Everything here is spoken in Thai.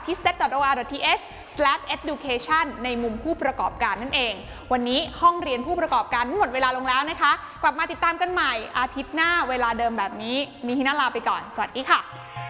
ที่ set.or.th/education ในมุมผู้ประกอบการนั่นเองวันนี้ห้องเรียนผู้ประกอบการหมดเวลาลงแล้วนะคะกลับมาติดตามกันใหม่อาทิตย์หน้าเวลาเดิมแบบนี้มีฮินาลาไปก่อนสวัสดีค่ะ